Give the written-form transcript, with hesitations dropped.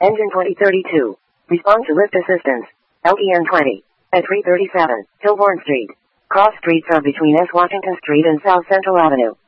Engine 2032. Respond to lift assistance. LEN 20. At 337, Hilborn Street. Cross streets are between S. Washington Street and South Central Avenue.